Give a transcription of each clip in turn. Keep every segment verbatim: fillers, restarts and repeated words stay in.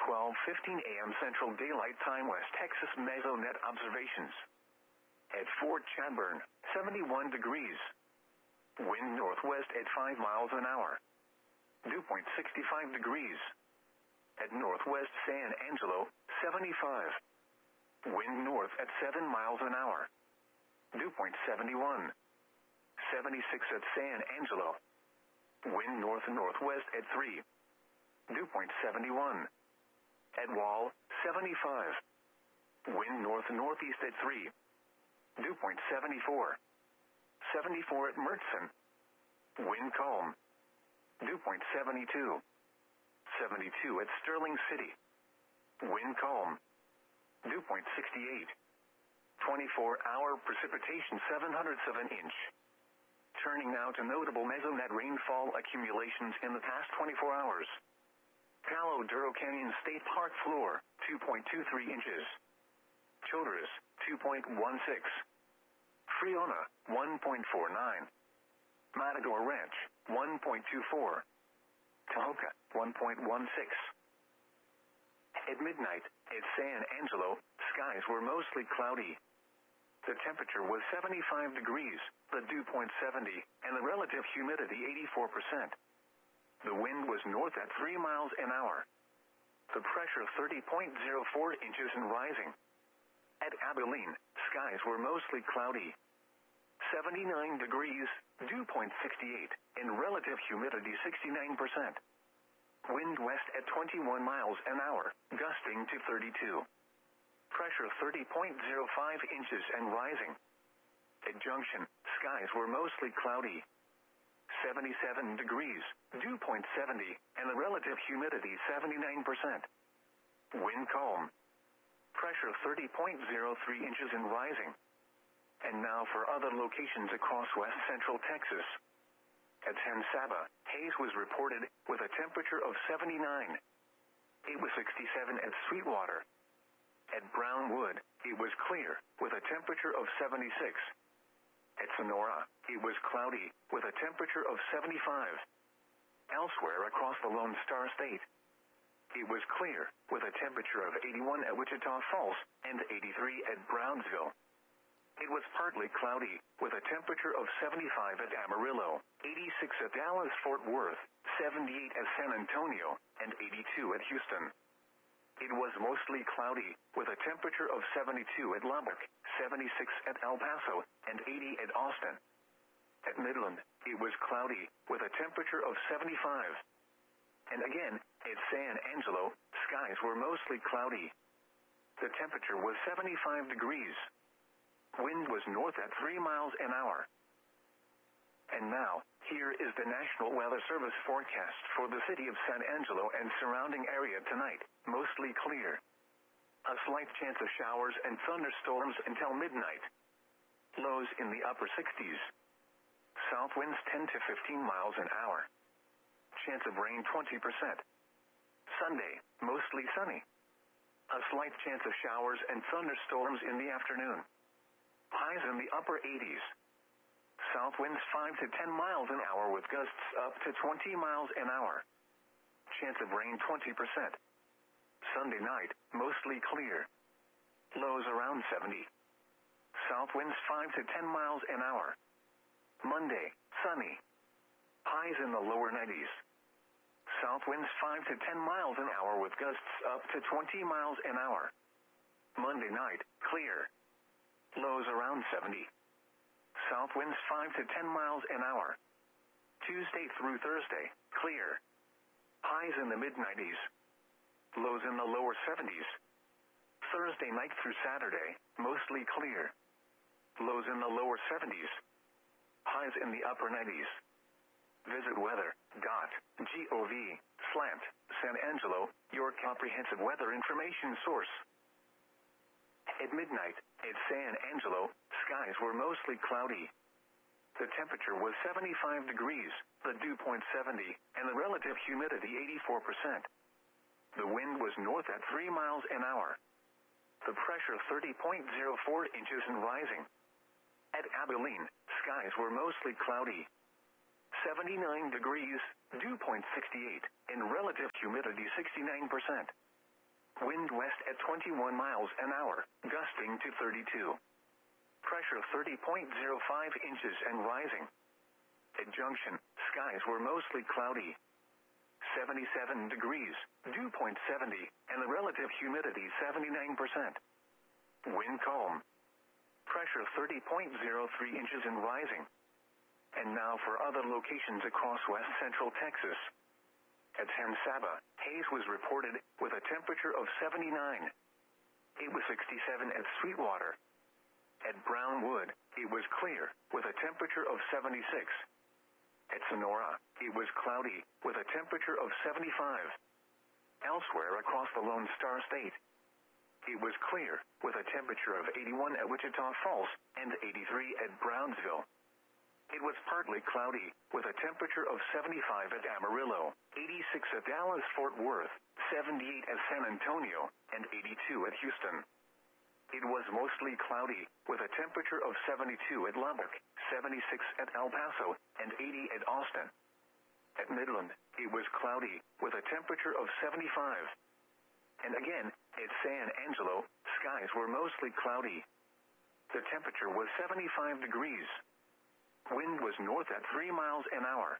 twelve fifteen a m Central Daylight Time West Texas Mesonet observations. At Fort Chadbourne, seventy-one degrees. Wind northwest at five miles an hour. Dew point sixty-five degrees. At Northwest San Angelo, seventy-five. Wind north at seven miles an hour. Dew point seventy-one. seventy-six at San Angelo. Wind north-northwest at three. Dew point seventy-one. At Wall, seventy-five. Wind north-northeast at three. Dew point seventy-four. seventy-four at Mertzen. Wind calm. Dew point seventy-two. seventy-two at Sterling City. Wind calm. Dew point sixty-eight. twenty-four hour precipitation seven hundredths of an inch. Turning now to notable Mesonet rainfall accumulations in the past twenty-four hours. Palo Duro Canyon State Park floor, two point two three inches. Childress, two point one six. Friona, one point four nine. Matador Ranch, one point two four. Tahoka, one point one six. At midnight, at San Angelo, skies were mostly cloudy. The temperature was seventy-five degrees, the dew point seventy, and the relative humidity eighty-four percent. The wind was north at three miles an hour. The pressure thirty point zero four inches and rising. At Abilene, skies were mostly cloudy. seventy-nine degrees, dew point sixty-eight, and relative humidity sixty-nine percent. Wind west at twenty-one miles an hour, gusting to thirty-two. Pressure thirty point zero five inches and rising. At Junction, skies were mostly cloudy. seventy-seven degrees, dew point seventy, and the relative humidity seventy-nine percent. Wind calm. Pressure thirty point zero three inches and rising. And now for other locations across west central Texas. At San Saba, haze was reported with a temperature of seventy-nine. It was sixty-seven at Sweetwater. At Brownwood, it was clear with a temperature of seventy-six. At Sonora, it was cloudy with a temperature of seventy-five. Elsewhere across the Lone Star State, it was clear with a temperature of eighty-one at Wichita Falls and eighty-three at Brownsville. It was partly cloudy with a temperature of seventy-five at Amarillo, eighty-six at Dallas-Fort Worth, seventy-eight at San Antonio, and eighty-two at Houston. It was mostly cloudy with a temperature of seventy-two at Lubbock, seventy-six at El Paso, and eighty at Austin. At Midland, it was cloudy with a temperature of seventy-five. And again, at San Angelo, skies were mostly cloudy. The temperature was seventy-five degrees. Wind was north at three miles an hour. And now, here is the National Weather Service forecast for the city of San Angelo and surrounding area tonight, mostly clear. A slight chance of showers and thunderstorms until midnight. Lows in the upper sixties. South winds ten to fifteen miles an hour. Chance of rain twenty percent. Sunday, mostly sunny. A slight chance of showers and thunderstorms in the afternoon. Highs in the upper eighties. South winds five to ten miles an hour with gusts up to twenty miles an hour. Chance of rain twenty percent. Sunday night, mostly clear. Lows around seventy. South winds five to ten miles an hour. Monday, sunny. Highs in the lower nineties. South winds five to ten miles an hour with gusts up to twenty miles an hour. Monday night, clear. Lows around seventy. South winds five to ten miles an hour. Tuesday through Thursday, clear. Highs in the mid nineties. Lows in the lower seventies. Thursday night through Saturday, mostly clear. Lows in the lower seventies. Highs in the upper nineties. Visit weather dot gov slash San Angelo, your comprehensive weather information source. At midnight, at San Angelo, skies were mostly cloudy. The temperature was seventy-five degrees, the dew point seventy, and the relative humidity eighty-four percent. The wind was north at three miles an hour. The pressure thirty point zero four inches and rising. At Abilene, skies were mostly cloudy. seventy-nine degrees, dew point sixty-eight, and relative humidity sixty-nine percent. Wind west at twenty-one miles an hour, gusting to thirty-two. Pressure thirty point zero five inches and rising. At Junction, skies were mostly cloudy. seventy-seven degrees, dew point seventy, and the relative humidity seventy-nine percent. Wind calm. Pressure thirty point zero three inches and rising. And now for other locations across west central Texas. At San Saba, haze was reported with a temperature of seventy-nine. It was sixty-seven at Sweetwater. At Brownwood, it was clear with a temperature of seventy-six. At Sonora, it was cloudy with a temperature of seventy-five. Elsewhere across the Lone Star State, it was clear with a temperature of eighty-one at Wichita Falls and eighty-three at Brownsville. It was partly cloudy with a temperature of seventy-five at Amarillo, eighty-six at Dallas-Fort Worth, seventy-eight at San Antonio, and eighty-two at Houston. It was mostly cloudy with a temperature of seventy-two at Lubbock, seventy-six at El Paso, and eighty at Austin. At Midland, it was cloudy with a temperature of seventy-five. And again, at San Angelo, skies were mostly cloudy. The temperature was seventy-five degrees. Wind was north at three miles an hour.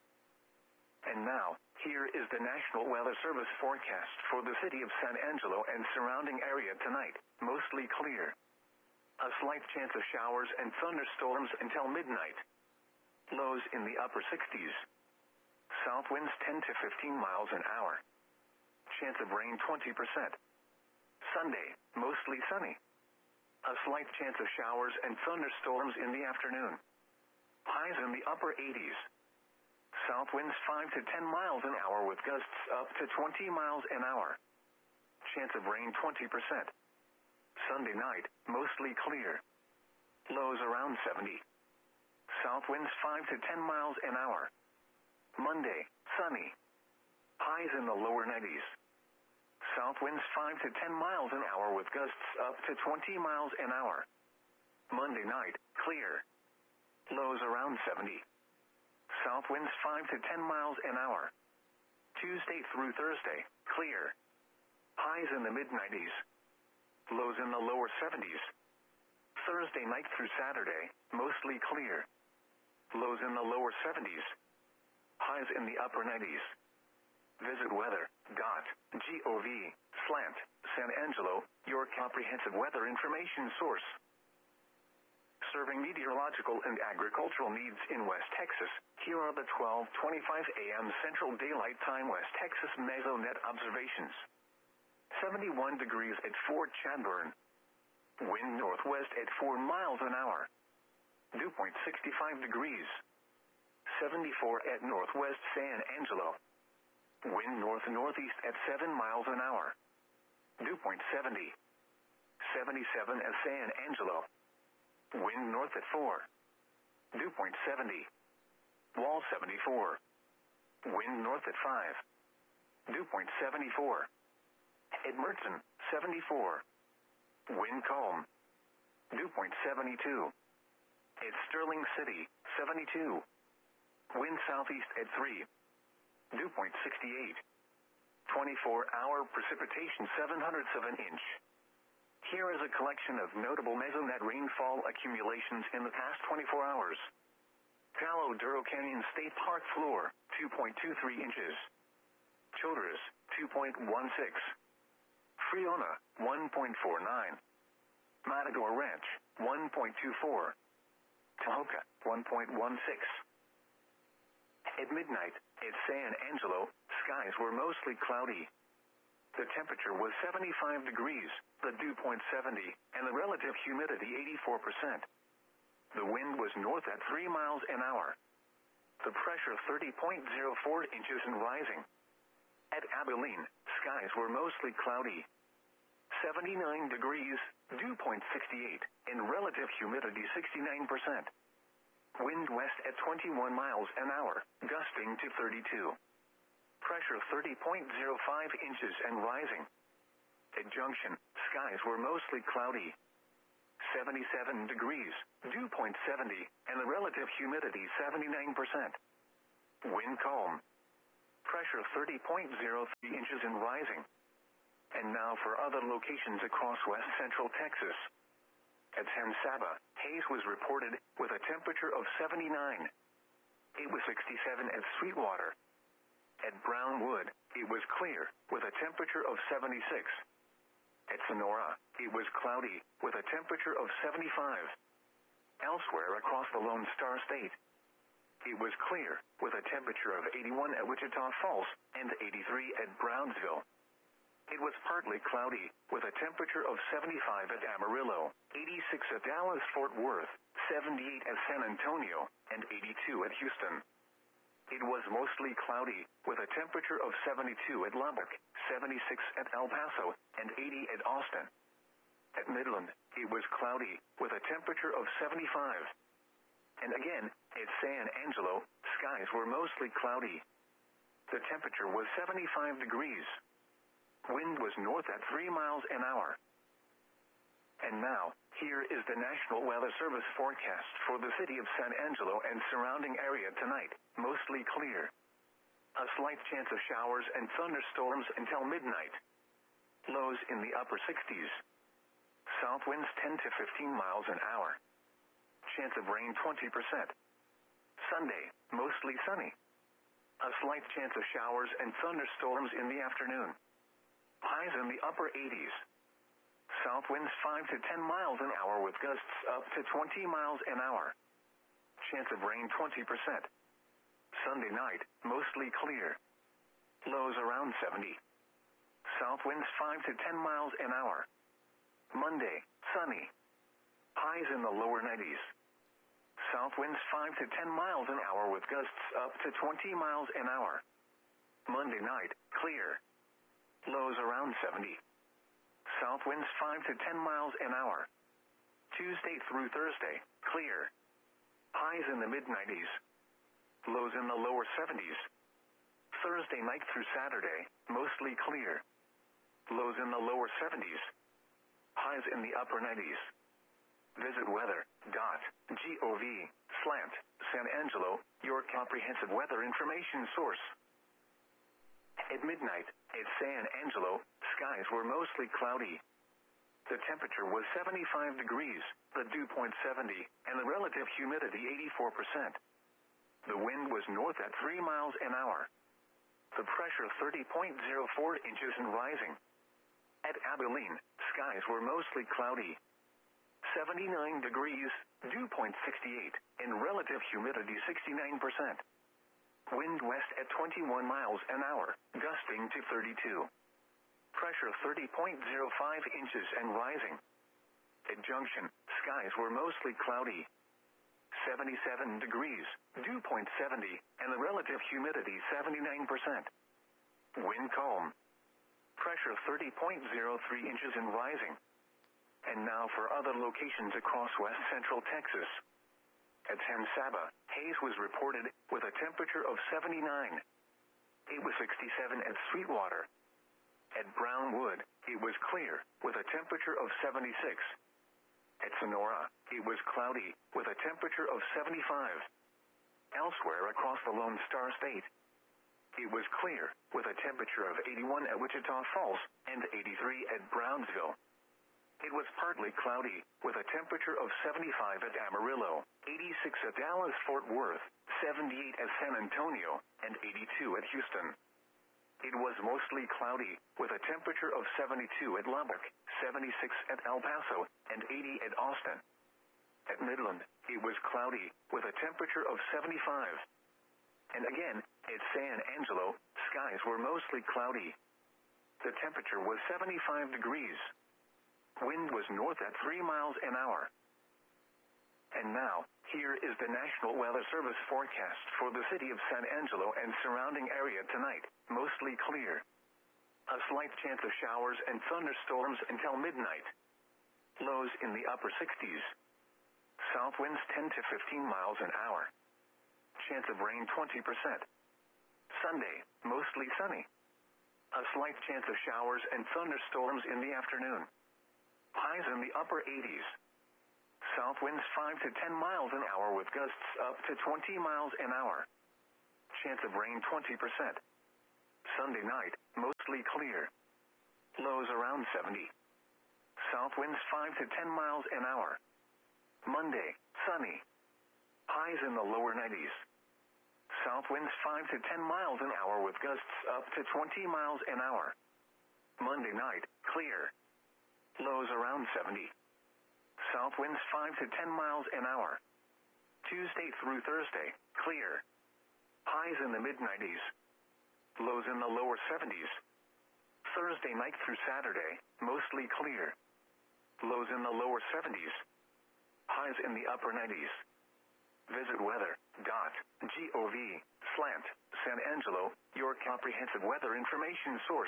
And now, here is the National Weather Service forecast for the city of San Angelo and surrounding area tonight. Mostly clear. A slight chance of showers and thunderstorms until midnight. Lows in the upper sixties. South winds ten to fifteen miles an hour. Chance of rain twenty percent. Sunday, mostly sunny. A slight chance of showers and thunderstorms in the afternoon. Highs in the upper eighties. South winds five to ten miles an hour with gusts up to twenty miles an hour. Chance of rain twenty percent. Sunday night, mostly clear. Lows around seventy. South winds five to ten miles an hour. Monday, sunny. Highs in the lower nineties. South winds five to ten miles an hour with gusts up to twenty miles an hour. Monday night, clear. Lows around seventy. South winds five to ten miles an hour. Tuesday through Thursday, clear. Highs in the mid nineties. Lows in the lower seventies. Thursday night through Saturday, mostly clear. Lows in the lower seventies. Highs in the upper nineties. Visit weather dot gov slant San Angelo, your comprehensive weather information source. Serving meteorological and agricultural needs in West Texas, here are the twelve twenty-five a m Central Daylight Time West Texas Mesonet observations. seventy-one degrees at Fort Chadbourne. Wind northwest at four miles an hour. Dew point sixty-five degrees. seventy-four at Northwest San Angelo. Wind north-northeast at seven miles an hour. Dew point seventy. seventy-seven at San Angelo. Wind north at four. Dew point seventy. Wall seventy-four. Wind north at five. Dew point seventy-four. At Mertzen, seventy-four. Wind calm. Dew point seventy-two. At Sterling City, seventy-two. Wind southeast at three. Dew point sixty-eight. twenty-four hour precipitation seven hundredths of an inch. Here is a collection of notable mesonet rainfall accumulations in the past twenty-four hours. Palo Duro Canyon State Park floor, two point two three inches. Childress, two point one six. Friona, one point four nine. Matador Ranch, one point two four. Tahoka, one point one six. At midnight, at San Angelo, skies were mostly cloudy. The temperature was seventy-five degrees, the dew point seventy, and the relative humidity eighty-four percent. The wind was north at three miles an hour. The pressure thirty point zero four inches and rising. At Abilene, skies were mostly cloudy. seventy-nine degrees, dew point sixty-eight, and relative humidity sixty-nine percent. Wind west at twenty-one miles an hour, gusting to thirty-two. Pressure thirty point zero five inches and rising. At Junction, skies were mostly cloudy. seventy-seven degrees, dew point seventy, and the relative humidity seventy-nine percent. Wind calm. Pressure thirty point zero three inches and rising. And now for other locations across west central Texas. At San Saba, haze was reported with a temperature of seventy-nine. It was sixty-seven at Sweetwater. At Brownwood, it was clear with a temperature of seventy-six. At Sonora, it was cloudy with a temperature of seventy-five. Elsewhere across the Lone Star State, it was clear with a temperature of eighty-one at Wichita Falls and eighty-three at Brownsville. It was partly cloudy with a temperature of seventy-five at Amarillo, eighty-six at Dallas-Fort Worth, seventy-eight at San Antonio, and eighty-two at Houston. It was mostly cloudy with a temperature of seventy-two at Lubbock, seventy-six at El Paso, and eighty at Austin. At Midland, it was cloudy with a temperature of seventy-five. And again, at San Angelo, skies were mostly cloudy. The temperature was seventy-five degrees. Wind was north at three miles an hour. And now, here is the National Weather Service forecast for the city of San Angelo and surrounding area tonight. Mostly clear. A slight chance of showers and thunderstorms until midnight. Lows in the upper sixties. South winds ten to fifteen miles an hour. Chance of rain twenty percent. Sunday, mostly sunny. A slight chance of showers and thunderstorms in the afternoon. Highs in the upper eighties. South winds five to ten miles an hour with gusts up to twenty miles an hour. Chance of rain twenty percent. Sunday night, mostly clear. Lows around seventy. South winds five to ten miles an hour. Monday, sunny. Highs in the lower nineties. South winds five to ten miles an hour with gusts up to twenty miles an hour. Monday night, clear. Lows around seventy. South winds five to ten miles an hour. Tuesday through Thursday, clear. Highs in the mid nineties. Lows in the lower seventies. Thursday night through Saturday, mostly clear. Lows in the lower seventies. Highs in the upper nineties. Visit weather dot gov slash San Angelo, your comprehensive weather information source. At midnight, at San Angelo, skies were mostly cloudy. The temperature was seventy-five degrees, the dew point seventy, and the relative humidity eighty-four percent. The wind was north at three miles an hour. The pressure thirty point zero four inches and rising. At Abilene, skies were mostly cloudy. seventy-nine degrees, dew point sixty-eight, and relative humidity sixty-nine percent. Wind west at twenty-one miles an hour, gusting to thirty-two. Pressure thirty point zero five inches and rising. At Junction, skies were mostly cloudy. seventy-seven degrees, dew point seventy, and the relative humidity seventy-nine percent. Wind calm. Pressure thirty point zero three inches and rising. And now for other locations across west central Texas. At San Saba, haze was reported with a temperature of seventy-nine. It was sixty-seven at Sweetwater. At Brownwood, it was clear with a temperature of seventy-six. At Sonora, it was cloudy with a temperature of seventy-five. Elsewhere across the Lone Star State, it was clear with a temperature of eighty-one at Wichita Falls and eighty-three at Brownsville. It was partly cloudy, with a temperature of seventy-five at Amarillo, eighty-six at Dallas-Fort Worth, seventy-eight at San Antonio, and eighty-two at Houston. It was mostly cloudy, with a temperature of seventy-two at Lubbock, seventy-six at El Paso, and eighty at Austin. At Midland, it was cloudy, with a temperature of seventy-five. And again, at San Angelo, skies were mostly cloudy. The temperature was seventy-five degrees. Wind was north at three miles an hour. And now, here is the National Weather Service forecast for the city of San Angelo and surrounding area tonight. Mostly clear. A slight chance of showers and thunderstorms until midnight. Lows in the upper sixties. South winds ten to fifteen miles an hour. Chance of rain twenty percent. Sunday, mostly sunny. A slight chance of showers and thunderstorms in the afternoon. Highs in the upper eighties. South winds five to ten miles an hour with gusts up to twenty miles an hour. Chance of rain twenty percent. Sunday night, mostly clear. Lows around seventy. South winds five to ten miles an hour. Monday, sunny. Highs in the lower nineties. South winds five to ten miles an hour with gusts up to twenty miles an hour. Monday night, clear. Lows around seventy. South winds five to ten miles an hour. Tuesday through Thursday, clear. Highs in the mid nineties. Lows in the lower seventies. Thursday night through Saturday, mostly clear. Lows in the lower seventies. Highs in the upper nineties. Visit weather dot gov slant San Angelo, your comprehensive weather information source.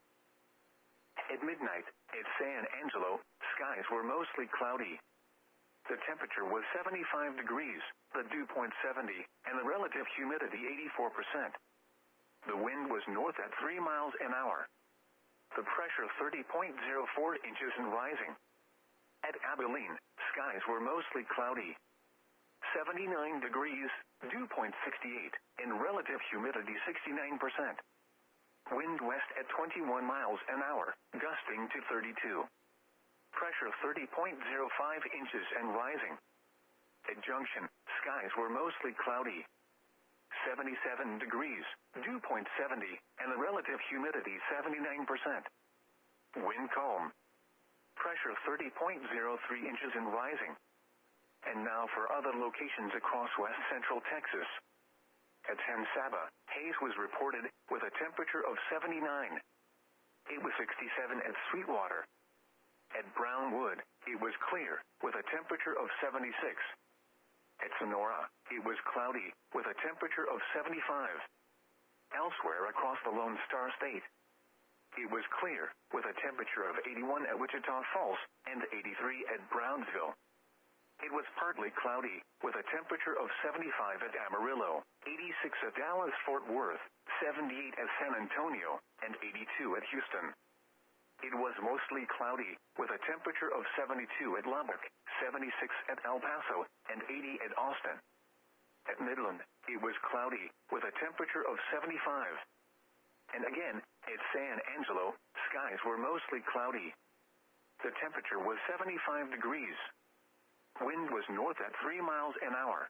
At midnight, at San Angelo, skies were mostly cloudy. The temperature was seventy-five degrees, the dew point seventy, and the relative humidity eighty-four percent. The wind was north at three miles an hour. The pressure thirty point zero four inches and rising. At Abilene, skies were mostly cloudy. seventy-nine degrees, dew point sixty-eight, and relative humidity sixty-nine percent. Wind west at twenty-one miles an hour, gusting to thirty-two. Pressure thirty point zero five inches and rising. At Junction, skies were mostly cloudy. seventy-seven degrees, dew point seventy, and the relative humidity seventy-nine percent. Wind calm. Pressure thirty point zero three inches and rising. And now for other locations across west central Texas. At San Saba, haze was reported with a temperature of seventy-nine. It was sixty-seven at Sweetwater. At Brownwood, it was clear with a temperature of seventy-six. At Sonora, it was cloudy with a temperature of seventy-five. Elsewhere across the Lone Star State, it was clear with a temperature of eighty-one at Wichita Falls and eighty-three at Brownsville. It was partly cloudy, with a temperature of seventy-five at Amarillo, eighty-six at Dallas-Fort Worth, seventy-eight at San Antonio, and eighty-two at Houston. It was mostly cloudy, with a temperature of seventy-two at Lubbock, seventy-six at El Paso, and eighty at Austin. At Midland, it was cloudy, with a temperature of seventy-five. And again, at San Angelo, skies were mostly cloudy. The temperature was seventy-five degrees. Wind was north at three miles an hour.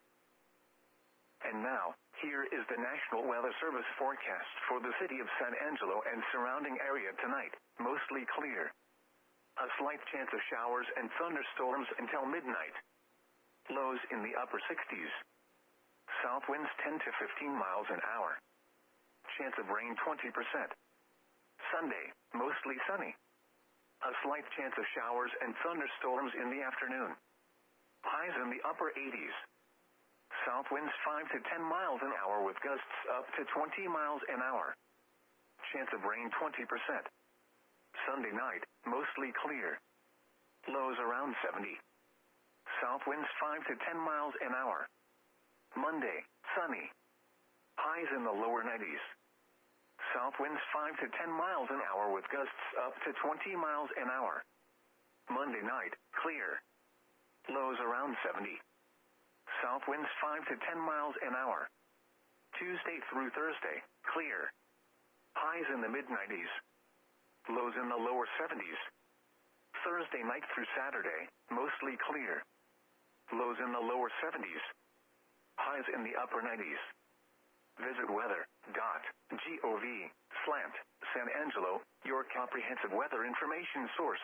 And now, here is the National Weather Service forecast for the city of San Angelo and surrounding area tonight, mostly clear. A slight chance of showers and thunderstorms until midnight. Lows in the upper sixties. South winds ten to fifteen miles an hour. Chance of rain twenty percent. Sunday, mostly sunny. A slight chance of showers and thunderstorms in the afternoon. Highs in the upper eighties. South winds five to ten miles an hour with gusts up to twenty miles an hour. Chance of rain twenty percent. Sunday night, mostly clear. Lows around seventy. South winds five to ten miles an hour. Monday, sunny. Highs in the lower nineties. South winds five to ten miles an hour with gusts up to twenty miles an hour. Monday night, clear. Lows around seventy. South winds five to ten miles an hour. Tuesday through Thursday, clear. Highs in the mid nineties. Lows in the lower seventies. Thursday night through Saturday, mostly clear. Lows in the lower seventies. Highs in the upper nineties. Visit weather dot gov slant San Angelo, your comprehensive weather information source.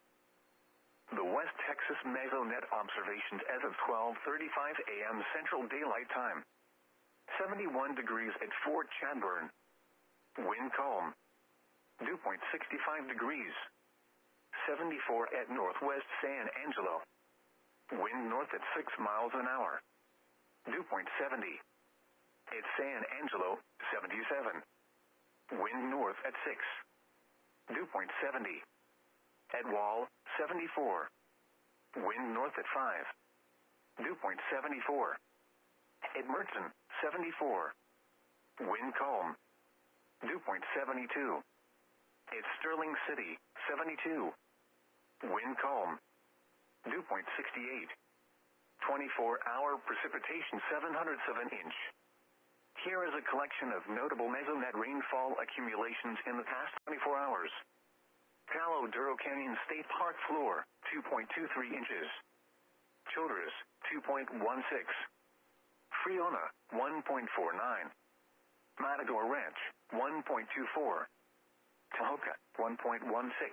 The West Texas Mesonet observations as of twelve thirty-five a m Central Daylight Time. seventy-one degrees at Fort Chadbourne. Wind calm. Dew point sixty-five degrees. seventy-four at Northwest San Angelo. Wind north at six miles an hour. Dew point seventy. At San Angelo, seventy-seven. Wind north at six. Dew point seventy. At Wall, seventy-four. Wind north at five. Dew point seventy-four. At Merton, seventy-four. Wind calm. Dew point seventy-two. At Sterling City, seventy-two. Wind calm. Dew point sixty-eight. twenty-four hour precipitation seven hundredths of an inch. Here is a collection of notable Mesonet rainfall accumulations in the past twenty-four hours. Palo Duro Canyon State Park floor, two point two three inches. Childress, two point one six. Friona, one point four nine. Matador Ranch, one point two four. Tahoka, one point one six.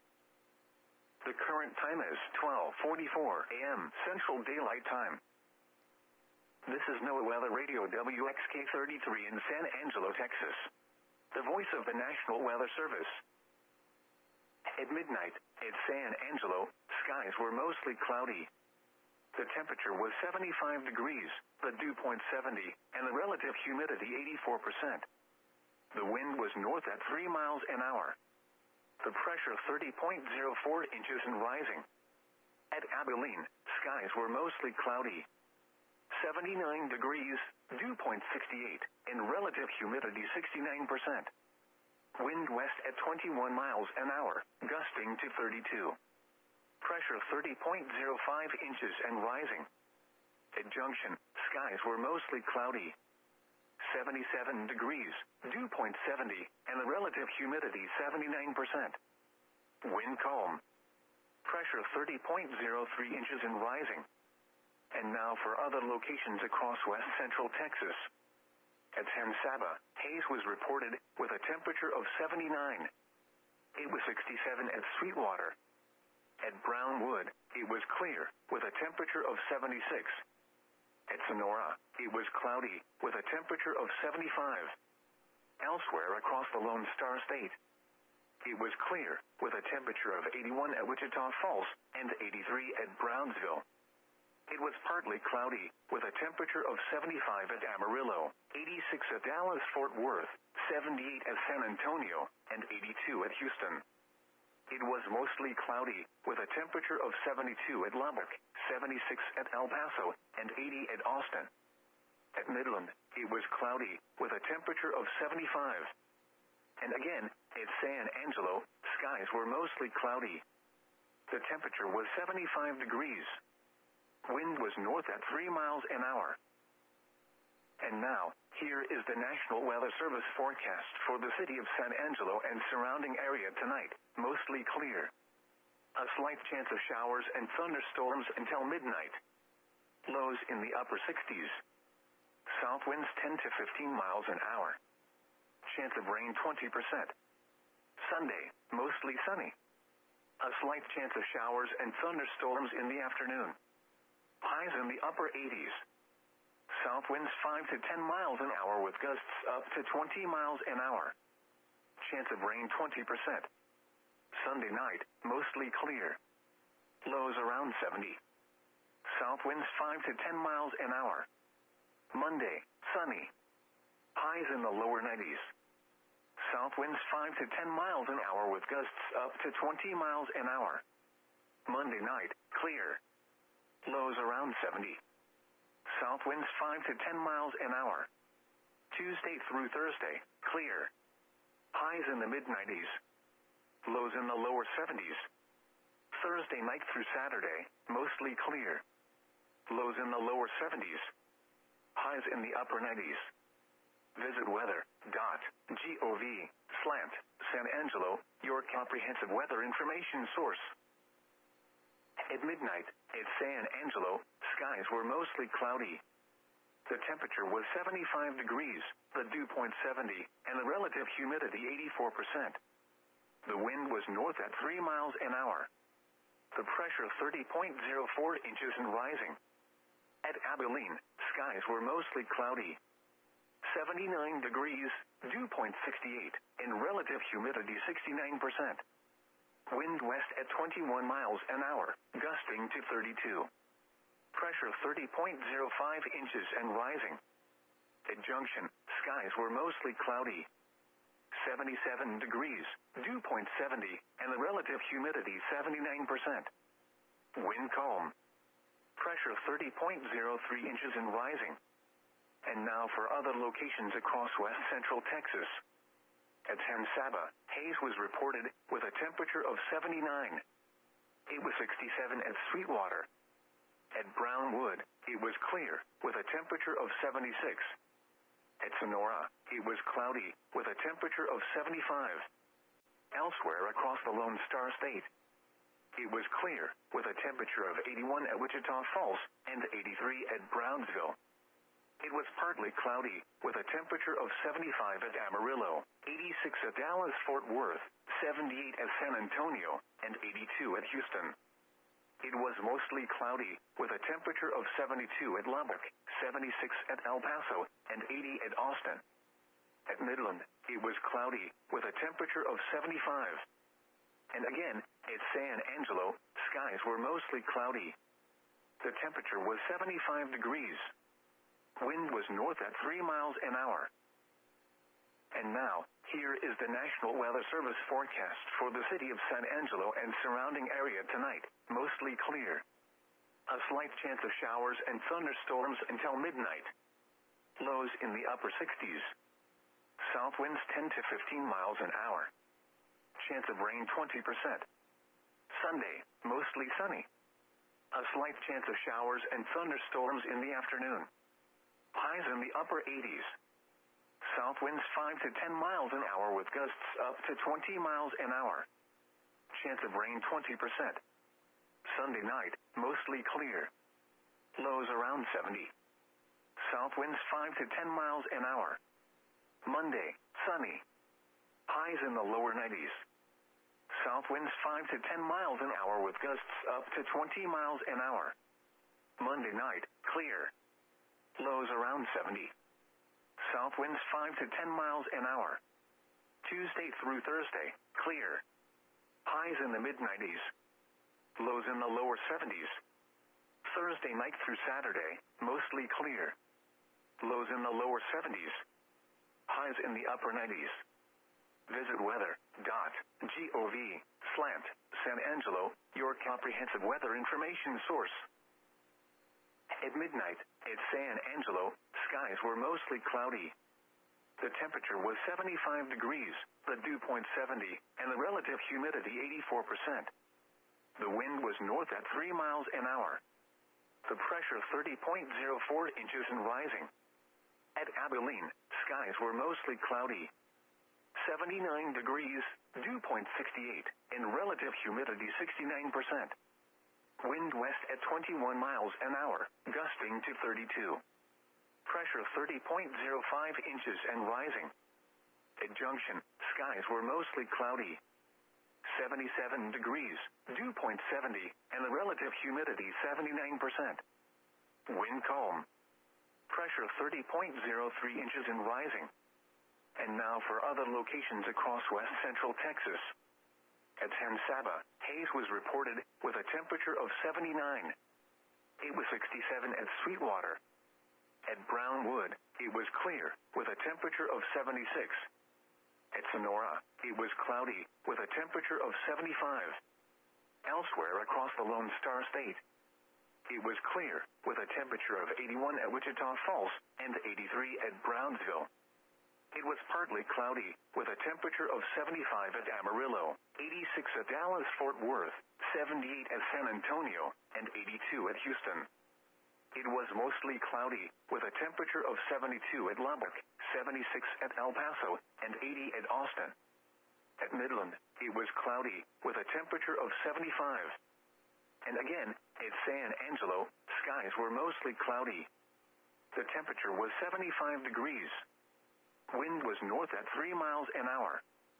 The current time is twelve forty-four a m Central Daylight Time. This is NOAA Weather Radio W X K thirty-three in San Angelo, Texas. The voice of the National Weather Service. At midnight, at San Angelo, skies were mostly cloudy. The temperature was seventy-five degrees, the dew point seventy, and the relative humidity eighty-four percent. The wind was north at three miles an hour. The pressure thirty point zero four inches and rising. At Abilene, skies were mostly cloudy. seventy-nine degrees, dew point sixty-eight, and relative humidity sixty-nine percent. Wind west at twenty-one miles an hour, gusting to thirty-two. Pressure thirty point zero five inches and rising. At Junction, skies were mostly cloudy. seventy-seven degrees, dew point seventy, and the relative humidity seventy-nine percent. Wind calm. Pressure thirty point zero three inches and rising. And now for other locations across west central Texas. At San Saba, haze was reported with a temperature of seventy-nine. It was sixty-seven at Sweetwater. At Brownwood, it was clear with a temperature of seventy-six. At Sonora, it was cloudy with a temperature of seventy-five. Elsewhere across the Lone Star State, it was clear with a temperature of eighty-one at Wichita Falls and eighty-three at Brownsville. It was partly cloudy with a temperature of seventy-five at Amarillo, eighty-six at Dallas-Fort Worth, seventy-eight at San Antonio, and eighty-two at Houston. It was mostly cloudy with a temperature of seventy-two at Lubbock, seventy-six at El Paso, and eighty at Austin. At Midland, it was cloudy with a temperature of seventy-five. And again, at San Angelo, skies were mostly cloudy. The temperature was seventy-five degrees. Wind was north at three miles an hour. And now, here is the National Weather Service forecast for the city of San Angelo and surrounding area tonight. Mostly clear. A slight chance of showers and thunderstorms until midnight. Lows in the upper sixties. South winds ten to fifteen miles an hour. Chance of rain twenty percent. Sunday, mostly sunny. A slight chance of showers and thunderstorms in the afternoon. Highs in the upper eighties. South winds five to ten miles an hour with gusts up to twenty miles an hour. Chance of rain twenty percent. Sunday night, mostly clear. Lows around seventy. South winds five to ten miles an hour. Monday, sunny. Highs in the lower nineties. South winds five to ten miles an hour with gusts up to twenty miles an hour. Monday night, clear. Lows around seventy. South winds five to ten miles an hour. Tuesday through Thursday, clear. Highs in the mid nineties. Lows in the lower seventies. Thursday night through Saturday, mostly clear. Lows in the lower seventies. Highs in the upper nineties. Visit weather dot gov slant San Angelo, your comprehensive weather information source. At midnight, at San Angelo, skies were mostly cloudy. The temperature was seventy-five degrees, the dew point seventy, and the relative humidity eighty-four percent. The wind was north at three miles an hour. The pressure thirty point zero four inches and rising. At Abilene, skies were mostly cloudy. seventy-nine degrees, dew point sixty-eight, and relative humidity sixty-nine percent. Wind west at twenty-one miles an hour, gusting to thirty-two. Pressure thirty point zero five inches and rising. At Junction, skies were mostly cloudy. seventy-seven degrees, dew point seventy, and the relative humidity seventy-nine percent. Wind calm. Pressure thirty point zero three inches and rising. And now for other locations across west central Texas. At San Saba, haze was reported with a temperature of seventy-nine. It was sixty-seven at Sweetwater. At Brownwood, it was clear with a temperature of seventy-six. At Sonora, it was cloudy with a temperature of seventy-five. elsewhere across the Lone Star State. It was clear, with a temperature of eighty-one at Wichita Falls and eighty-three at Brownsville. It was partly cloudy, with a temperature of seventy-five at Amarillo, eighty-six at Dallas-Fort Worth, seventy-eight at San Antonio, and eighty-two at Houston. It was mostly cloudy, with a temperature of seventy-two at Lubbock, seventy-six at El Paso, and eighty at Austin. At Midland, it was cloudy, with a temperature of seventy-five. And again, at San Angelo, skies were mostly cloudy. The temperature was seventy-five degrees. Wind was north at three miles an hour. And now, here is the National Weather Service forecast for the city of San Angelo and surrounding area tonight, mostly clear. A slight chance of showers and thunderstorms until midnight. Lows in the upper sixties. South winds ten to fifteen miles an hour. Chance of rain twenty percent. Sunday, mostly sunny. A slight chance of showers and thunderstorms in the afternoon. Highs in the upper eighties. South winds five to ten miles an hour with gusts up to twenty miles an hour. Chance of rain twenty percent. Sunday night, mostly clear. Lows around seventy. South winds five to ten miles an hour. Monday, sunny. Highs in the lower nineties. South winds five to ten miles an hour with gusts up to twenty miles an hour. Monday night, clear. Lows around seventy. South winds five to ten miles an hour. Tuesday through Thursday, clear. Highs in the mid nineties. Lows in the lower seventies. Thursday night through Saturday, mostly clear. Lows in the lower seventies. Highs in the upper nineties. Visit weather.gov slant San Angelo, your comprehensive weather information source. At midnight, at San Angelo, skies were mostly cloudy. The temperature was seventy-five degrees, the dew point seventy, and the relative humidity eighty-four percent. The wind was north at three miles an hour. The pressure thirty point zero four inches and rising. At Abilene, skies were mostly cloudy. seventy-nine degrees, dew point sixty-eight, and relative humidity sixty-nine percent. Wind west at twenty-one miles an hour, gusting to thirty-two. Pressure thirty point zero five inches and rising. At Junction, skies were mostly cloudy. seventy-seven degrees, dew point seventy, and the relative humidity seventy-nine percent. Wind calm. Pressure thirty point zero three inches and rising. And now for other locations across west central Texas. At San Saba, haze was reported with a temperature of seventy-nine. It was sixty-seven at Sweetwater. At Brownwood, it was clear with a temperature of seventy-six. At Sonora, it was cloudy with a temperature of seventy-five. Elsewhere across the Lone Star State, it was clear with a temperature of eighty-one at Wichita Falls and eighty-three at Brownsville. It was partly cloudy, with a temperature of seventy-five at Amarillo, eighty-six at Dallas-Fort Worth, seventy-eight at San Antonio, and eighty-two at Houston. It was mostly cloudy, with a temperature of seventy-two at Lubbock, seventy-six at El Paso, and eighty at Austin. At Midland, it was cloudy, with a temperature of seventy-five. And again, at San Angelo, skies were mostly cloudy. The temperature was seventy-five degrees. Wind was north at three miles an hour.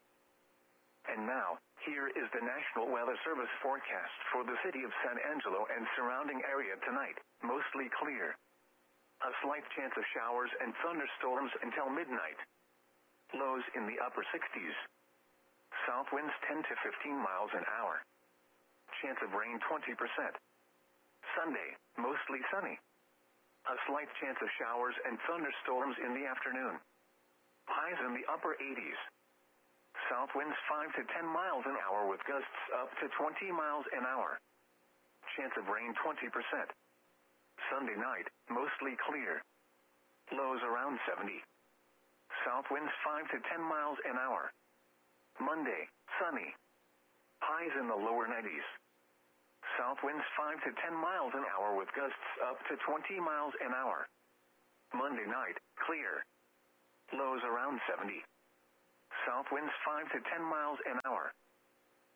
And now, here is the National Weather Service forecast for the city of San Angelo and surrounding area tonight, mostly clear. A slight chance of showers and thunderstorms until midnight. Lows in the upper sixties. South winds ten to fifteen miles an hour. Chance of rain twenty percent. Sunday, mostly sunny. A slight chance of showers and thunderstorms in the afternoon. Highs in the upper eighties. South winds five to ten miles an hour with gusts up to twenty miles an hour. Chance of rain twenty percent. Sunday night, mostly clear. Lows around seventy. South winds five to ten miles an hour. Monday, sunny. Highs in the lower nineties. South winds five to ten miles an hour with gusts up to twenty miles an hour. Monday night, clear. Lows around seventy. South winds five to ten miles an hour.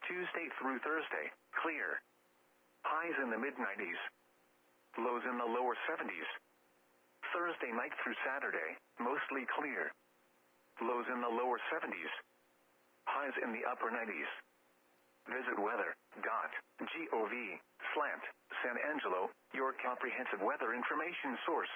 Tuesday through Thursday, clear. Highs in the mid nineties. Lows in the lower seventies. Thursday night through Saturday, mostly clear. Lows in the lower seventies. Highs in the upper nineties. Visit weather.gov slant San Angelo, your comprehensive weather information source.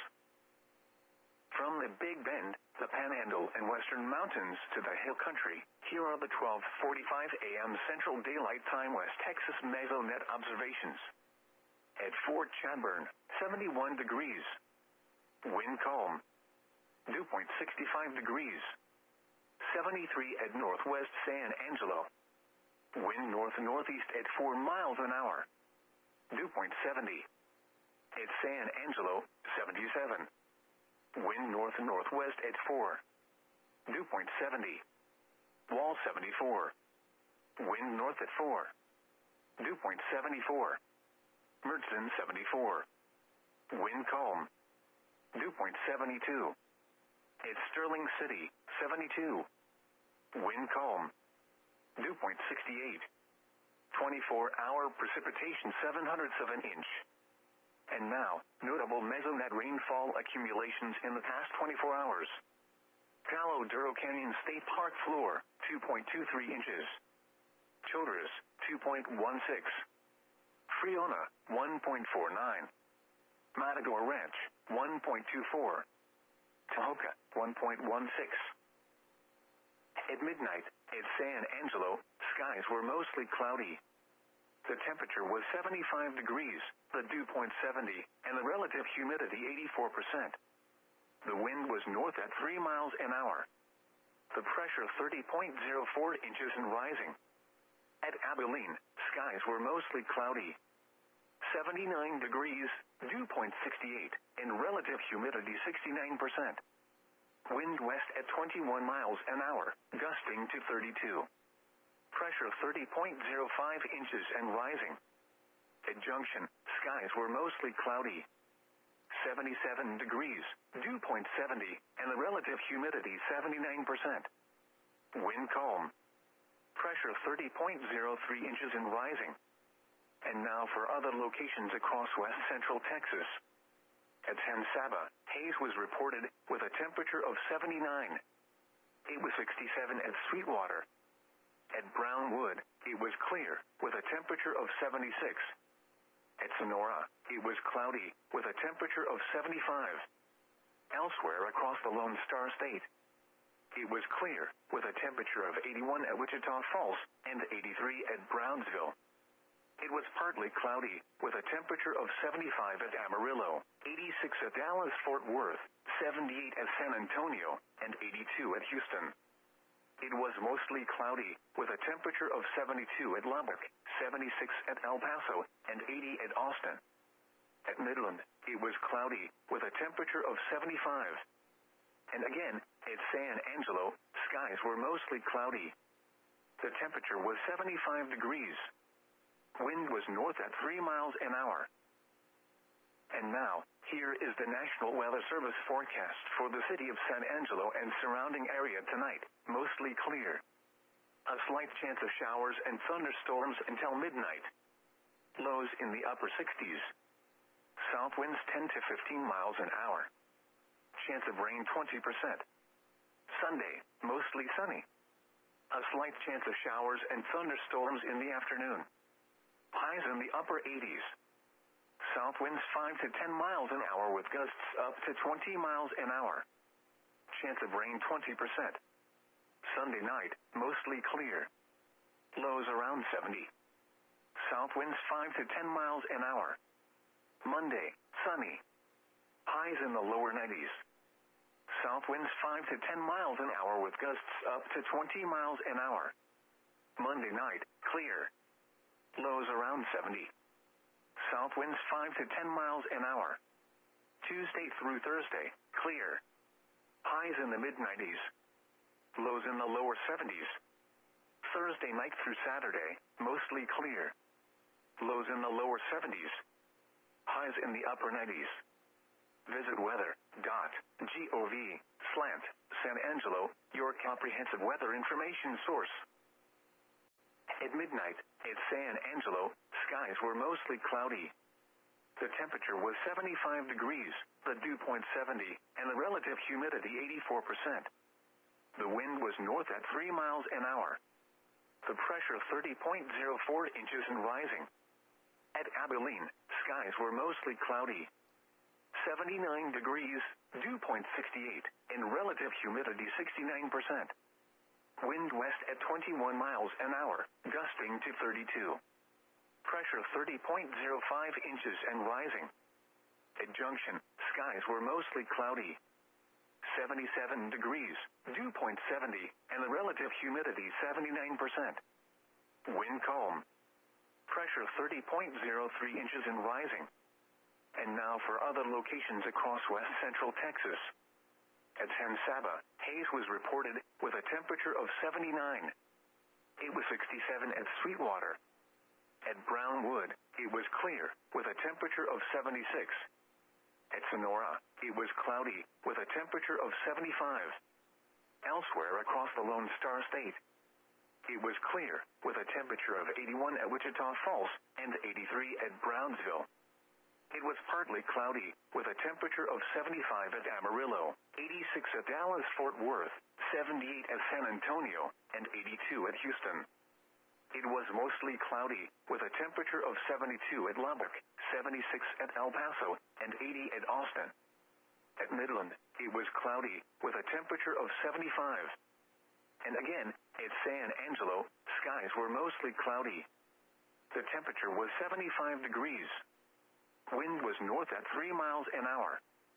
From the Big Bend, the Panhandle and Western Mountains to the Hill Country, here are the twelve forty-five a m Central Daylight Time West Texas Mesonet observations. At Fort Chadbourn, seventy-one degrees. Wind calm. Dew point sixty-five degrees. seventy-three at Northwest San Angelo. Wind north-northeast at four miles an hour. Dew point seventy. At San Angelo, seventy-seven. Wind north-northwest at four. Dew point seventy. Wall seventy-four. Wind north at four. Dew point seventy-four. Mertzon seventy-four. Wind calm. Dew point seventy-two. At Sterling City, seventy-two. Wind calm. Dew point sixty-eight. twenty-four hour precipitation seven hundredths of an inch. And now, notable Mesonet rainfall accumulations in the past twenty-four hours. Palo Duro Canyon State Park floor, two point two three inches. Childress, two point one six. Friona, one point four nine. Matador Ranch, one point two four. Tahoka, one point one six. At midnight, at San Angelo, skies were mostly cloudy. The temperature was seventy-five degrees, the dew point seventy, and the relative humidity eighty-four percent. The wind was north at three miles an hour. The pressure thirty point zero four inches and rising. At Abilene, skies were mostly cloudy. seventy-nine degrees, dew point sixty-eight, and relative humidity sixty-nine percent. Wind west at twenty-one miles an hour, gusting to thirty-two. Pressure thirty point zero five inches and rising. At Junction, skies were mostly cloudy. seventy-seven degrees, dew point seventy, and the relative humidity seventy-nine percent. Wind calm. Pressure thirty point zero three inches and rising. And now for other locations across west central Texas. At San Saba, haze was reported with a temperature of seventy-nine. It was sixty-seven at Sweetwater. At Brownwood, it was clear with a temperature of seventy-six. At Sonora, it was cloudy with a temperature of seventy-five. Elsewhere across the Lone Star State, it was clear with a temperature of eighty-one at Wichita Falls and eighty-three at Brownsville. It was partly cloudy, with a temperature of seventy-five at Amarillo, eighty-six at Dallas-Fort Worth, seventy-eight at San Antonio, and eighty-two at Houston. It was mostly cloudy, with a temperature of seventy-two at Lubbock, seventy-six at El Paso, and eighty at Austin. At Midland, it was cloudy, with a temperature of seventy-five. And again, at San Angelo, skies were mostly cloudy. The temperature was seventy-five degrees. Wind was north at three miles an hour. And now, here is the National Weather Service forecast for the city of San Angelo and surrounding area tonight, mostly clear. A slight chance of showers and thunderstorms until midnight. Lows in the upper sixties. South winds ten to fifteen miles an hour. Chance of rain twenty percent. Sunday, mostly sunny. A slight chance of showers and thunderstorms in the afternoon. Highs in the upper eighties. South winds five to ten miles an hour with gusts up to twenty miles an hour. Chance of rain twenty percent. Sunday night, mostly clear. Lows around seventy. South winds five to ten miles an hour. Monday, sunny. Highs in the lower nineties. South winds five to ten miles an hour with gusts up to twenty miles an hour. Monday night, clear. Lows around seventy. South winds five to ten miles an hour. Tuesday through Thursday, clear. Highs in the mid nineties. Lows in the lower seventies. Thursday night through Saturday, mostly clear. Lows in the lower seventies. Highs in the upper nineties. Visit weather.gov slant San Angelo, your comprehensive weather information source. At midnight, at San Angelo, skies were mostly cloudy. The temperature was seventy-five degrees, the dew point seventy, and the relative humidity eighty-four percent. The wind was north at three miles an hour. The pressure thirty point zero four inches and rising. At Abilene, skies were mostly cloudy. seventy-nine degrees, dew point sixty-eight, and relative humidity sixty-nine percent. Wind west at twenty-one miles an hour, gusting to thirty-two. Pressure thirty point zero five inches and rising. At Junction, skies were mostly cloudy. seventy-seven degrees, dew point seventy, and the relative humidity seventy-nine percent. Wind calm. Pressure thirty point zero three inches and rising. And now for other locations across west central Texas. At San Saba, haze was reported with a temperature of seventy-nine. It was sixty-seven at Sweetwater. At Brownwood, it was clear with a temperature of seventy-six. At Sonora, it was cloudy with a temperature of seventy-five. Elsewhere across the Lone Star State, it was clear with a temperature of eighty-one at Wichita Falls and eighty-three at Brownsville. It was partly cloudy with a temperature of seventy-five at Amarillo, eighty-six at Dallas-Fort Worth, seventy-eight at San Antonio, and eighty-two at Houston. It was mostly cloudy with a temperature of seventy-two at Lubbock, seventy-six at El Paso, and eighty at Austin. At Midland, it was cloudy with a temperature of seventy-five. And again, at San Angelo, skies were mostly cloudy. The temperature was seventy-five degrees. Wind was north at three miles an hour.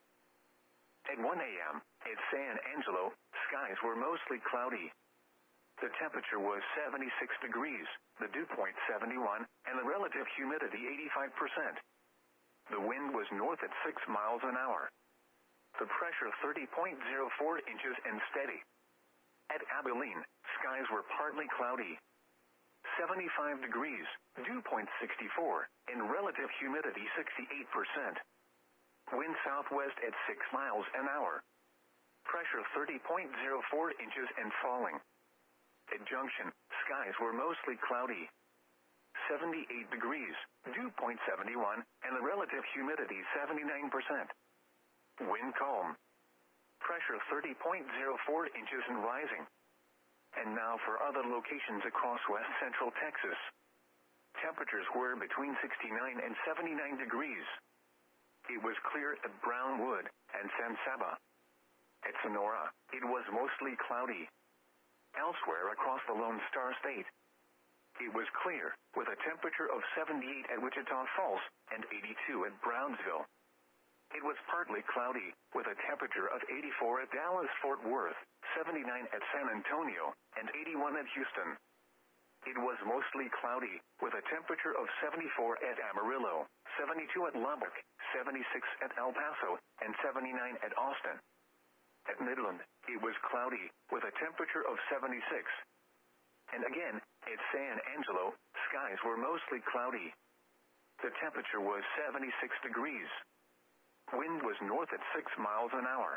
At one a m, at San Angelo, skies were mostly cloudy. The temperature was seventy-six degrees, the dew point seventy-one, and the relative humidity eighty-five percent. The wind was north at six miles an hour. The pressure thirty point zero four inches and steady. At Abilene, skies were partly cloudy. seventy-five degrees, dew point sixty-four, and relative humidity sixty-eight percent. Wind southwest at six miles an hour. Pressure thirty point zero four inches and falling. At Junction, skies were mostly cloudy. seventy-eight degrees, dew point seventy-one, and the relative humidity seventy-nine percent. Wind calm. Pressure thirty point zero four inches and rising. And now for other locations across west central Texas. Temperatures were between sixty-nine and seventy-nine degrees. It was clear at Brownwood and San Saba. At Sonora, it was mostly cloudy. Elsewhere across the Lone Star State, it was clear with a temperature of seventy-eight at Wichita Falls and eighty-two at Brownsville. It was partly cloudy with a temperature of eighty-four at Dallas-Fort Worth, seventy-nine at San Antonio, and eighty-one at Houston. It was mostly cloudy with a temperature of seventy-four at Amarillo, seventy-two at Lubbock, seventy-six at El Paso, and seventy-nine at Austin. At Midland, it was cloudy with a temperature of seventy-six. And again, at San Angelo, skies were mostly cloudy. The temperature was seventy-six degrees. Wind was north at six miles an hour.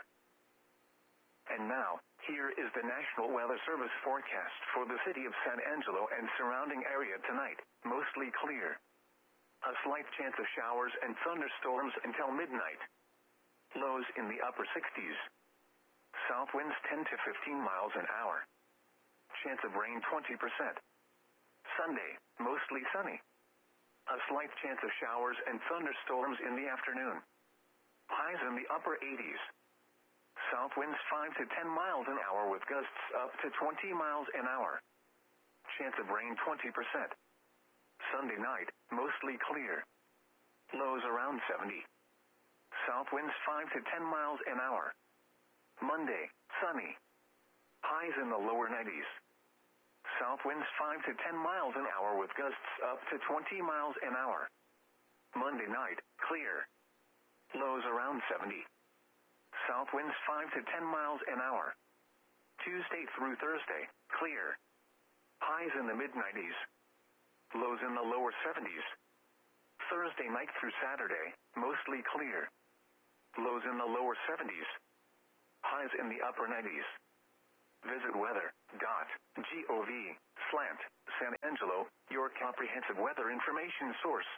And now, here is the National Weather Service forecast for the city of San Angelo and surrounding area tonight. Mostly clear. A slight chance of showers and thunderstorms until midnight. Lows in the upper sixties. South winds ten to fifteen miles an hour. Chance of rain twenty percent. Sunday, mostly sunny. A slight chance of showers and thunderstorms in the afternoon. Highs in the upper eighties. South winds five to ten miles an hour with gusts up to twenty miles an hour. Chance of rain twenty percent. Sunday night, mostly clear. Lows around seventy. South winds five to ten miles an hour. Monday, sunny. Highs in the lower nineties. South winds five to ten miles an hour with gusts up to twenty miles an hour. Monday night, clear. Lows around seventy. South winds five to ten miles an hour. Tuesday through Thursday, clear. Highs in the mid nineties. Lows in the lower seventies. Thursday night through Saturday, mostly clear. Lows in the lower seventies. Highs in the upper nineties. Visit weather dot gov slash San Angelo, your comprehensive weather information source.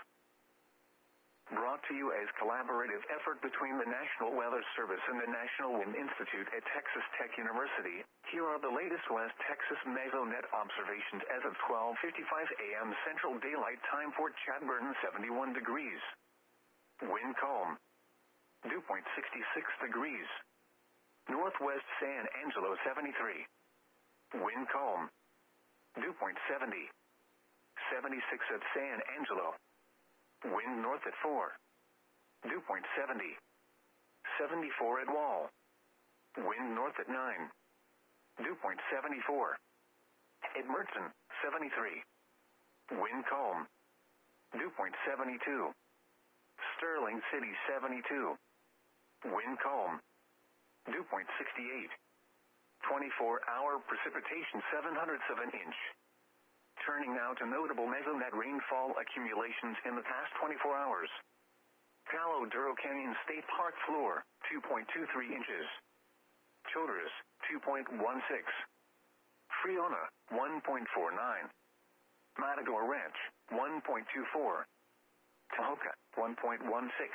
Brought to you as collaborative effort between the National Weather Service and the National Wind Institute at Texas Tech University, here are the latest West Texas mesonet observations as of twelve fifty-five a m Central Daylight Time. Fort Chadbourn seventy-one degrees. Wind calm. Dew point sixty-six degrees. Northwest San Angelo seventy-three. Wind calm. Dew point seventy. seventy-six at San Angelo. Wind north at four. Dew point seventy. seventy-four at Wall. Wind north at nine. Dew point seventy-four. At Merton, seventy-three. Wind calm. Dew point seventy-two. Sterling City, seventy-two. Wind calm. Dew point sixty-eight. twenty-four hour precipitation seven hundredths of an inch. Turning now to notable mesonet rainfall accumulations in the past twenty-four hours. Palo Duro Canyon State Park floor, two point two three inches. Childress, two point one six. Friona, one point four nine. Matador Ranch, one point two four. Tahoka, one point one six.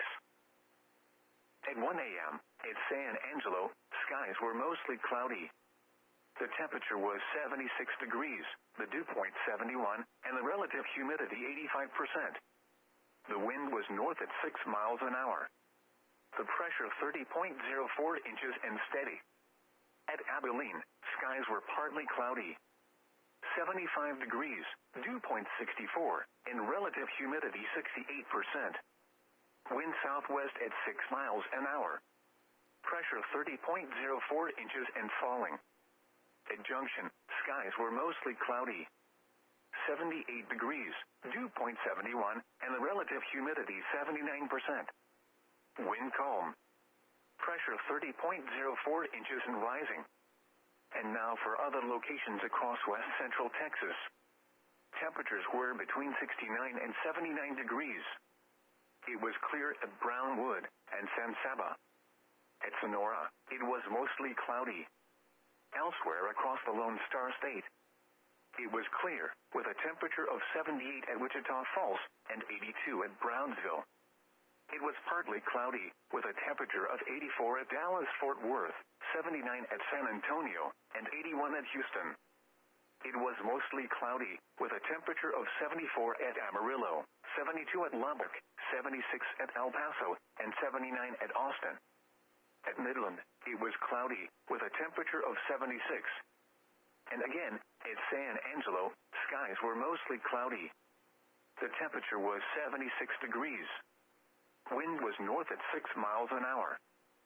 At one a m, at San Angelo, skies were mostly cloudy. The temperature was seventy-six degrees, the dew point seventy-one, and the relative humidity eighty-five percent. The wind was north at six miles an hour. The pressure thirty point zero four inches and steady. At Abilene, skies were partly cloudy. seventy-five degrees, dew point sixty-four, and relative humidity sixty-eight percent. Wind southwest at six miles an hour. Pressure thirty point zero four inches and falling. At Junction, skies were mostly cloudy. seventy-eight degrees, dew point seventy-one, and the relative humidity seventy-nine percent. Wind calm. Pressure thirty point zero four inches and rising. And now for other locations across west central Texas. Temperatures were between sixty-nine and seventy-nine degrees. It was clear at Brownwood and San Saba. At Sonora, it was mostly cloudy. Elsewhere across the Lone Star State, it was clear, with a temperature of seventy-eight at Wichita Falls and eighty-two at Brownsville. It was partly cloudy, with a temperature of eighty-four at Dallas-Fort Worth, seventy-nine at San Antonio, and eighty-one at Houston. It was mostly cloudy, with a temperature of seventy-four at Amarillo, seventy-two at Lubbock, seventy-six at El Paso, and seventy-nine at Austin. At Midland, it was cloudy, with a temperature of seventy-six. And again, at San Angelo, skies were mostly cloudy. The temperature was seventy-six degrees. Wind was north at six miles an hour.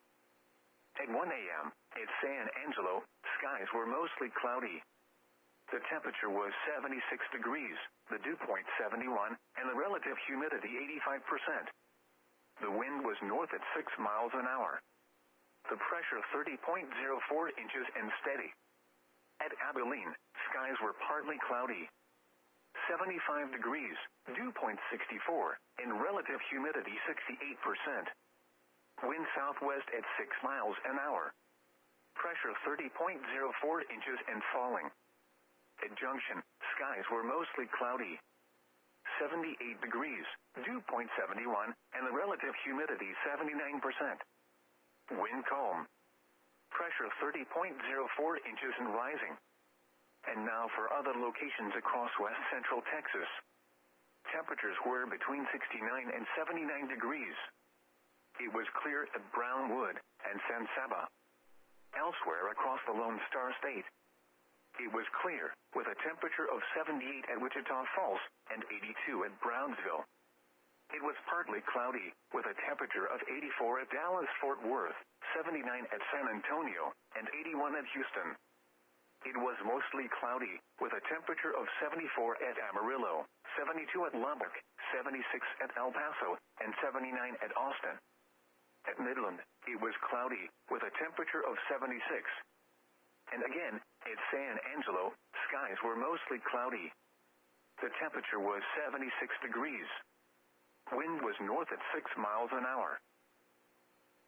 At one a m, at San Angelo, skies were mostly cloudy. The temperature was seventy-six degrees, the dew point seventy-one, and the relative humidity eighty-five percent. The wind was north at six miles an hour. The pressure thirty point zero four inches and steady. At Abilene, skies were partly cloudy. seventy-five degrees, dew point sixty-four, and relative humidity sixty-eight percent. Wind southwest at six miles an hour. Pressure thirty point zero four inches and falling. At Junction, skies were mostly cloudy. seventy-eight degrees, dew point seventy-one, and the relative humidity seventy-nine percent. Wind calm. Pressure thirty point zero four inches and rising. And now for other locations across west central Texas. Temperatures were between sixty-nine and seventy-nine degrees. It was clear at Brownwood and San Saba. Elsewhere across the Lone Star State, it was clear, with a temperature of seventy-eight at Wichita Falls and eighty-two at Brownsville. It was partly cloudy, with a temperature of eighty-four at Dallas-Fort Worth, seventy-nine at San Antonio, and eighty-one at Houston. It was mostly cloudy, with a temperature of seventy-four at Amarillo, seventy-two at Lubbock, seventy-six at El Paso, and seventy-nine at Austin. At Midland, it was cloudy, with a temperature of seventy-six. And again, at San Angelo, skies were mostly cloudy. The temperature was seventy-six degrees. Wind was north at six miles an hour.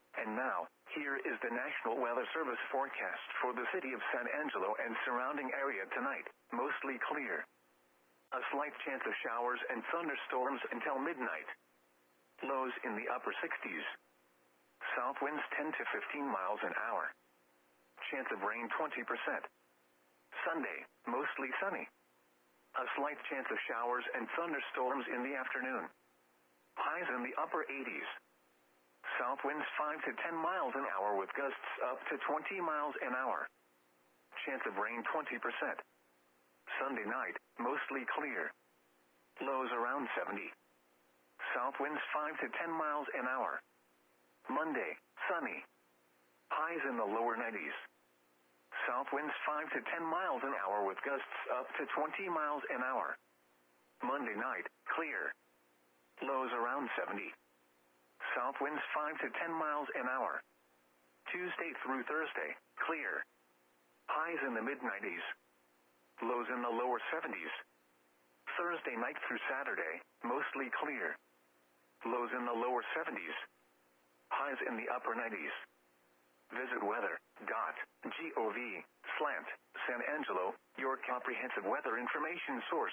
And now, here is the National Weather Service forecast for the city of San Angelo and surrounding area tonight. Mostly clear. A slight chance of showers and thunderstorms until midnight. Lows in the upper sixties. South winds ten to fifteen miles an hour. Chance of rain twenty percent. Sunday, mostly sunny. A slight chance of showers and thunderstorms in the afternoon. Highs in the upper eighties. South winds five to ten miles an hour with gusts up to twenty miles an hour. Chance of rain twenty percent. Sunday night, mostly clear. Lows around seventy. South winds five to ten miles an hour. Monday, sunny. Highs in the lower nineties. South winds five to ten miles an hour with gusts up to twenty miles an hour. Monday night, clear. Lows around seventy. South winds five to ten miles an hour. Tuesday through Thursday, clear. Highs in the mid nineties. Lows in the lower seventies. Thursday night through Saturday, mostly clear. Lows in the lower seventies. Highs in the upper nineties. Visit weather dot gov slant San Angelo, your comprehensive weather information source.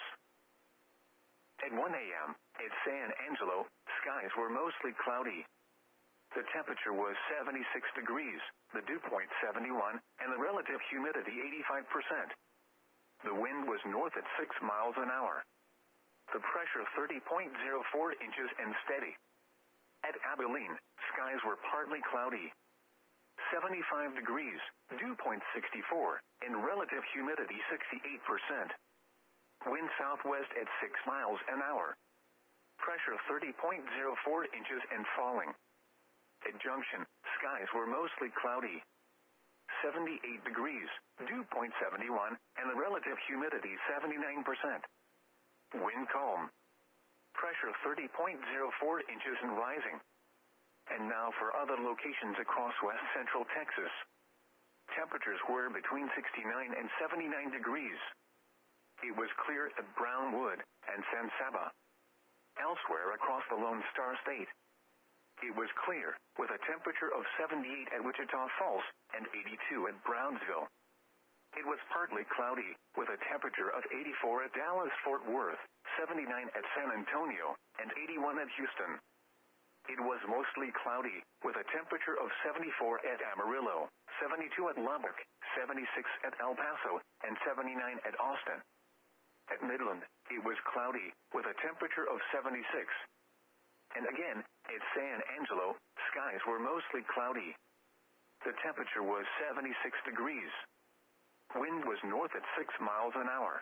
At one a.m., at San Angelo, skies were mostly cloudy. The temperature was seventy-six degrees, the dew point seventy-one, and the relative humidity eighty-five percent. The wind was north at six miles an hour. The pressure thirty point zero four inches and steady. At Abilene, skies were partly cloudy. seventy-five degrees, dew point sixty-four, and relative humidity sixty-eight percent. Wind southwest at six miles an hour. Pressure thirty point zero four inches and falling. At Junction, skies were mostly cloudy. seventy-eight degrees, dew point seventy-one, and the relative humidity seventy-nine percent. Wind calm. Pressure thirty point zero four inches and rising. And now for other locations across west central Texas. Temperatures were between sixty-nine and seventy-nine degrees. It was clear at Brownwood and San Saba. Elsewhere across the Lone Star State, it was clear, with a temperature of seventy-eight at Wichita Falls and eighty-two at Brownsville. It was partly cloudy, with a temperature of eighty-four at Dallas-Fort Worth, seventy-nine at San Antonio, and eighty-one at Houston. It was mostly cloudy, with a temperature of seventy-four at Amarillo, seventy-two at Lubbock, seventy-six at El Paso, and seventy-nine at Austin. At Midland, it was cloudy, with a temperature of seventy-six. And again, at San Angelo, skies were mostly cloudy. The temperature was seventy-six degrees. Wind was north at six miles an hour.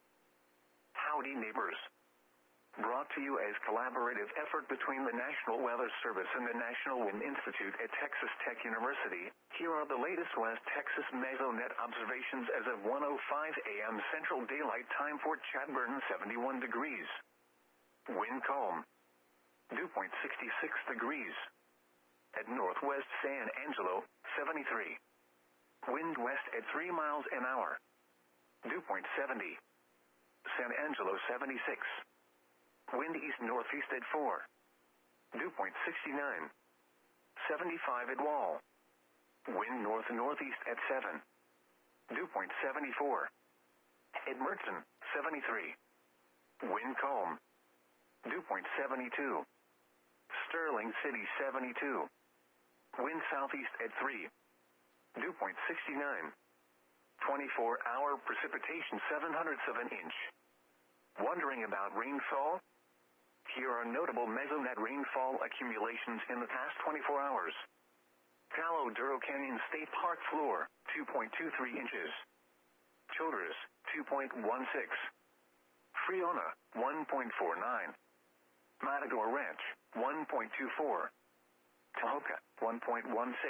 Howdy, neighbors. Brought to you as collaborative effort between the National Weather Service and the National Wind Institute at Texas Tech University, here are the latest West Texas Mesonet observations as of one oh five a.m. Central Daylight Time for Chadbourn, seventy-one degrees. Wind calm. Dew point sixty-six degrees. At Northwest San Angelo, seventy-three. Wind west at three miles an hour. Dew point seventy. San Angelo, seventy-six. Wind east-northeast at four. Dew point sixty-nine. seventy-five at Wall. Wind north-northeast at seven. Dew point seventy-four. At Mertzen, seventy-three. Wind calm. Dew point seventy-two. Sterling City, seventy-two. Wind southeast at three. Dew point sixty-nine. twenty-four hour precipitation seven hundredths of an inch. Wondering about rainfall? Here are notable Mesonet rainfall accumulations in the past twenty-four hours. Palo Duro Canyon State Park floor, two point two three inches. Childress, two point one six. Friona, one point four nine. Matador Ranch, one point two four. Tahoka, one point one six.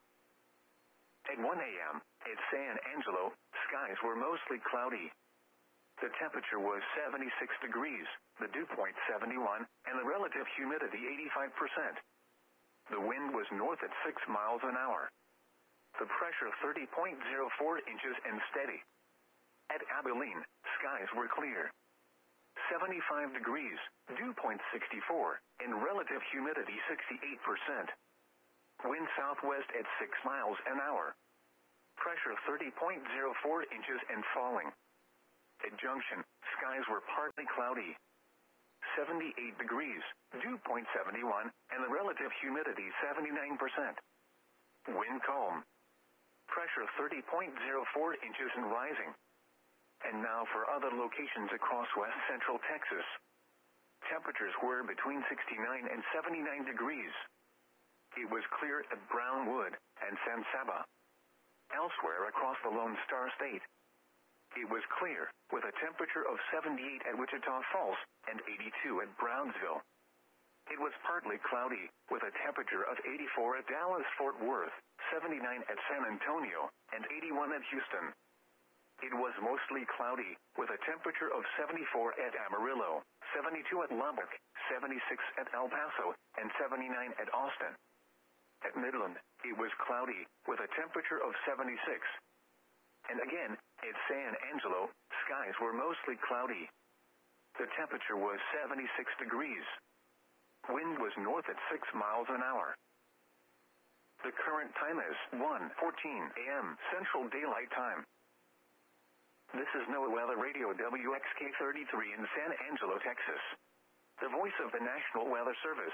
At one a.m., at San Angelo, skies were mostly cloudy. The temperature was seventy-six degrees, the dew point seventy-one, and the relative humidity eighty-five percent. The wind was north at six miles an hour. The pressure thirty point zero four inches and steady. At Abilene, skies were clear. seventy-five degrees, dew point sixty-four, and relative humidity sixty-eight percent. Wind southwest at six miles an hour. Pressure thirty point zero four inches and falling. At Junction, skies were partly cloudy. seventy-eight degrees, dew point seven one, and the relative humidity seventy-nine percent. Wind calm. Pressure thirty point zero four inches and rising. And now for other locations across west central Texas. Temperatures were between sixty-nine and seventy-nine degrees. It was clear at Brownwood and San Saba. Elsewhere across the Lone Star State, it was clear, with a temperature of seventy-eight at Wichita Falls and eighty-two at Brownsville. It was partly cloudy, with a temperature of eighty-four at Dallas-Fort Worth, seventy-nine at San Antonio, and eighty-one at Houston. It was mostly cloudy, with a temperature of seventy-four at Amarillo, seventy-two at Lubbock, seventy-six at El Paso, and seventy-nine at Austin. At Midland, it was cloudy, with a temperature of seventy-six. And again, at San Angelo, skies were mostly cloudy. The temperature was seventy-six degrees. Wind was north at six miles an hour. The current time is one fourteen a m Central Daylight Time. This is NOAA Weather Radio W X K thirty-three in San Angelo, Texas, the voice of the National Weather Service.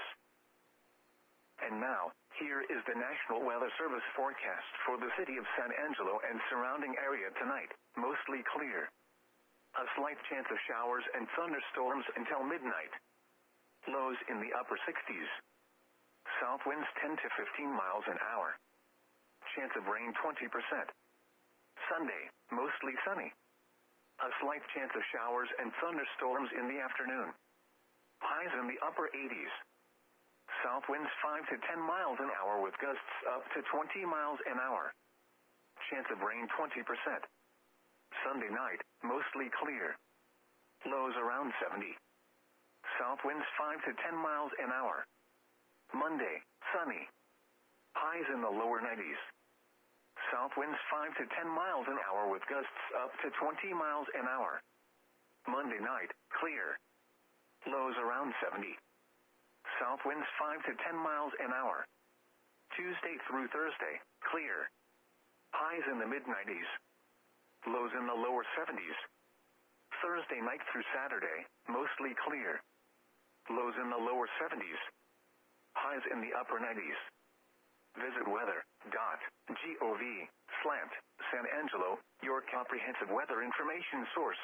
And now, here is the National Weather Service forecast for the city of San Angelo and surrounding area tonight. Mostly clear. A slight chance of showers and thunderstorms until midnight. Lows in the upper sixties. South winds ten to fifteen miles an hour. Chance of rain twenty percent. Sunday, mostly sunny. A slight chance of showers and thunderstorms in the afternoon. Highs in the upper eighties. South winds five to ten miles an hour with gusts up to twenty miles an hour. Chance of rain twenty percent. Sunday night, mostly clear. Lows around seventy. South winds five to ten miles an hour. Monday, sunny. Highs in the lower nineties. South winds five to ten miles an hour with gusts up to twenty miles an hour. Monday night, clear. Lows around seventy. South winds five to ten miles an hour. Tuesday through Thursday, clear. Highs in the mid nineties. Lows in the lower seventies. Thursday night through Saturday, mostly clear. Lows in the lower seventies. Highs in the upper nineties. Visit weather dot gov slash San Angelo, your comprehensive weather information source.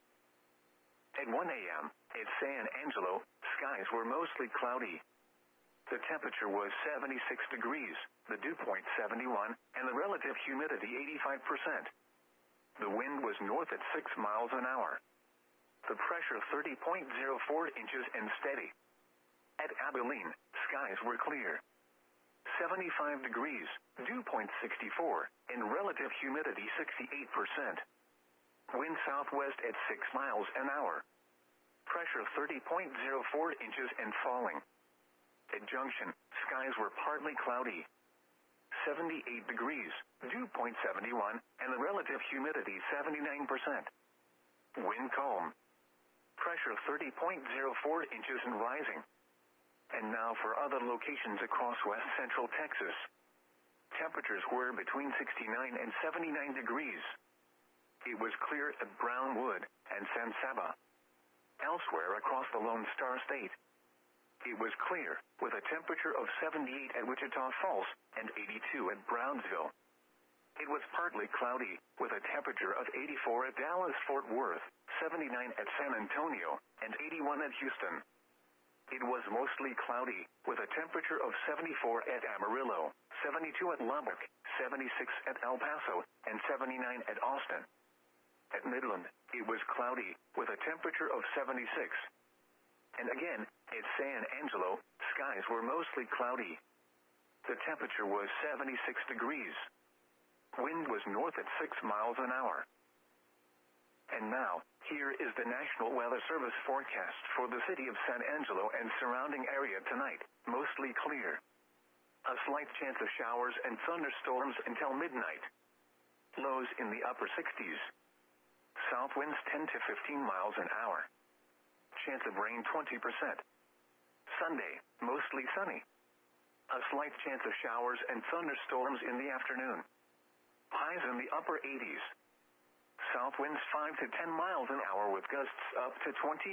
At one a m at San Angelo, skies were mostly cloudy. The temperature was seventy-six degrees, the dew point seventy-one, and the relative humidity eighty-five percent. The wind was north at six miles an hour. The pressure thirty point zero four inches and steady. At Abilene, skies were clear. seventy-five degrees, dew point sixty-four, and relative humidity sixty-eight percent. Wind southwest at six miles an hour. Pressure thirty point zero four inches and falling. At Junction, skies were partly cloudy. seventy-eight degrees, dew point seven one, and the relative humidity seventy-nine percent. Wind calm. Pressure thirty point zero four inches and rising. And now for other locations across west central Texas. Temperatures were between sixty-nine and seventy-nine degrees. It was clear at Brownwood and San Saba. Elsewhere across the Lone Star State, it was clear, with a temperature of seventy-eight at Wichita Falls and eighty-two at Brownsville. It was partly cloudy, with a temperature of eighty-four at Dallas-Fort Worth, seventy-nine at San Antonio, and eighty-one at Houston. It was mostly cloudy, with a temperature of seventy-four at Amarillo, seventy-two at Lubbock, seventy-six at El Paso, and seventy-nine at Austin. At Midland, it was cloudy, with a temperature of seventy-six. And again, at San Angelo, skies were mostly cloudy. The temperature was seventy-six degrees. Wind was north at six miles an hour. And now, here is the National Weather Service forecast for the city of San Angelo and surrounding area tonight. Mostly clear. A slight chance of showers and thunderstorms until midnight. Lows in the upper sixties. South winds ten to fifteen miles an hour. Chance of rain twenty percent. Sunday, mostly sunny. A slight chance of showers and thunderstorms in the afternoon. Highs in the upper eighties. South winds five to ten miles an hour with gusts up to twenty